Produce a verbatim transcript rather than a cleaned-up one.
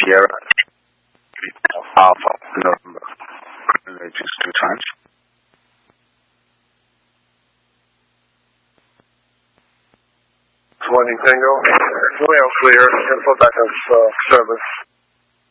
Sierra, Alpha, November. Just two times. twenty Tango, we are clear, info back of uh, service.